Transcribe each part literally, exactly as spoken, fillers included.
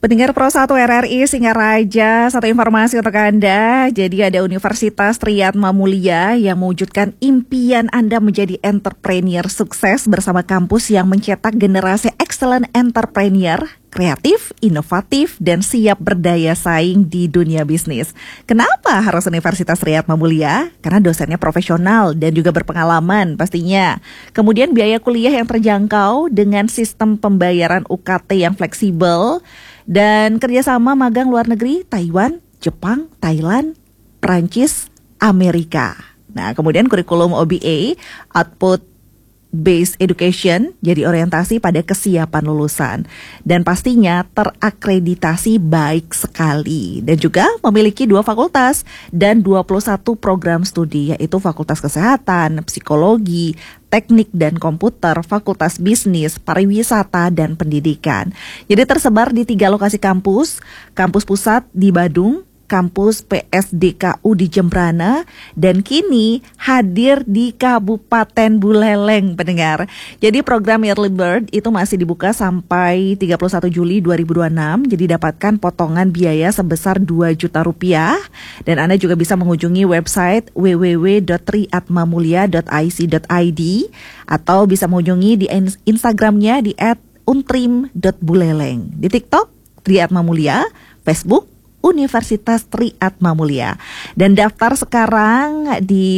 Pendengar Pro satu R R I Singaraja, satu informasi untuk Anda. Jadi ada Universitas Triyatma Mulia yang mewujudkan impian Anda menjadi entrepreneur sukses bersama kampus yang mencetak generasi excellent entrepreneur, kreatif, inovatif, dan siap berdaya saing di dunia bisnis. Kenapa harus Universitas Triyatma Mulia? Karena dosennya profesional dan juga berpengalaman pastinya. Kemudian biaya kuliah yang terjangkau dengan sistem pembayaran U K T yang fleksibel. Dan kerjasama magang luar negeri, Taiwan, Jepang, Thailand, Prancis, Amerika. Nah, kemudian kurikulum O B A, Output Based Education, jadi orientasi pada kesiapan lulusan. Dan pastinya terakreditasi baik sekali. Dan juga memiliki dua fakultas dan dua puluh satu program studi, yaitu Fakultas Kesehatan, Psikologi, Teknik dan Komputer, Fakultas Bisnis, Pariwisata, dan Pendidikan. Jadi tersebar di tiga lokasi kampus, kampus pusat di Badung, kampus P S D K U di Jembrana, dan kini hadir di Kabupaten Buleleng, pendengar. Jadi program Early Bird itu masih dibuka sampai tiga puluh satu Juli dua ribu dua puluh enam, jadi dapatkan potongan biaya sebesar dua juta rupiah, dan Anda juga bisa mengunjungi website w w w dot triyatmamulia dot i c dot i d atau bisa mengunjungi di Instagramnya di at untrim dot buleleng, di TikTok Triyatma Mulia, Facebook Universitas Triyatma Mulia. Dan daftar sekarang di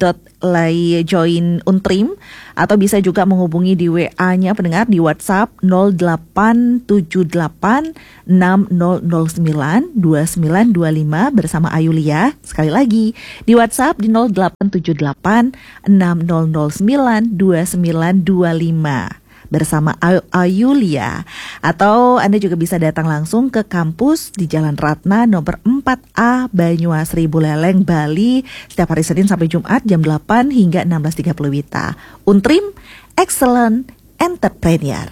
bit.ly join untrim atau bisa juga menghubungi di W A-nya pendengar di WhatsApp nol delapan tujuh delapan enam nol nol sembilan dua sembilan dua lima bersama Ayulia. Sekali lagi di WhatsApp di nol delapan tujuh delapan enam nol nol sembilan dua sembilan dua lima. bersama Ayulia. Atau Anda juga bisa datang langsung ke kampus di Jalan Ratna nomor empat A Banyuasri Buleleng, Bali setiap hari Senin sampai Jumat jam delapan hingga enam belas tiga puluh W I T A. Untrim, Excellent Entrepreneur.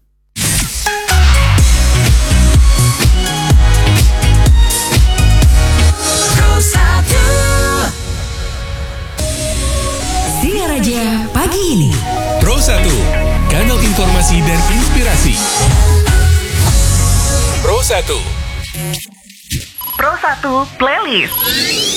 Singaraja pagi ini. Pro satu, kanal informasi dan inspirasi. Pro satu. Pro satu Playlist.